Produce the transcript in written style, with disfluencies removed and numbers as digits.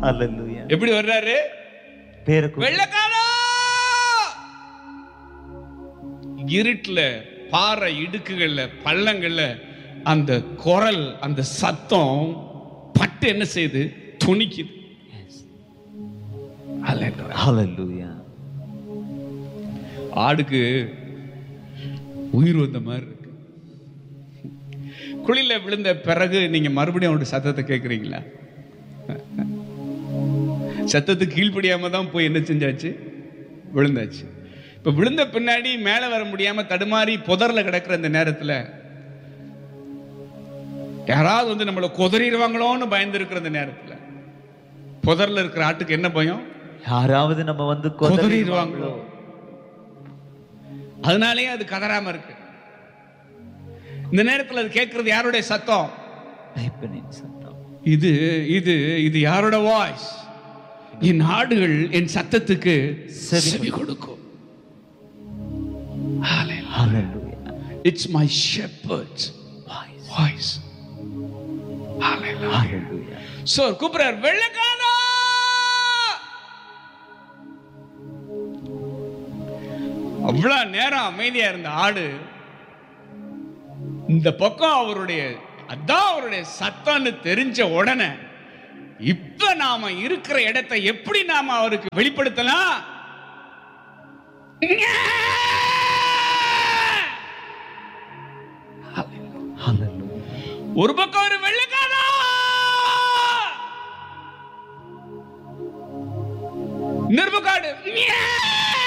ஹalleluya. எப்படி வர்றாரு? பேருக்கு வெள்ளக்காரா! இருட்டுல, பாறை இடுக்குகள்ல, பள்ளங்கள்ல அந்த குரல், அந்த சத்தம் பட்டு என்ன செய்யுது? துணிக்குது. ஹalleluya. ஆடுக்கு உயிர் வந்த மாதிரி இருக்கு. குழியில விழுந்த பிறகு நீங்க மறுபடியும் அவருடைய சத்தத்தை கேட்குறீங்களா? சத்தத்துக்கு கீழ்ப்படியாம தான் போய் என்ன செஞ்சாச்சு? விழுந்தாச்சு. இப்ப விழுந்த பின்னாடி மேல வர முடியாம தடுமாறி புதர்ல கிடக்கிற அந்த நேரத்துல யாராவது வந்து நம்மளை கொதறிடுவாங்களோன்னு பயந்து இருக்கிற அந்த நேரத்துல புதர்ல இருக்கிற ஆட்டுக்கு என்ன பயம்? யாராவது நம்ம வந்து கொதறிடுவாங்களோ. அதனாலேயே அது கதறாம இருக்கு. இந்த நேரத்தில் அது கேட்கிறது யாருடைய சத்தம்? சத்தம். இது இது இது யாரோட வாய்ஸ்? என் ஆடுகள் என் சத்தத்துக்கு செவி கொடுக்கும். Hallelujah. It's my shepherd's voice. Hallelujah. So கூப்பிடுறார், வெள்ளக்காரா! அவ்வளவு நேரம் அமைதியா இருந்த ஆடு இந்த பக்கம் அவருடைய சத்தம்னு தெரிஞ்ச உடனே இப்ப நாம இருக்கிற இடத்தை எப்படி நாம அவருக்கு வெளிப்படுத்தலாம்? ஒரு பக்கம் ஒரு வெள்ளக்காரா,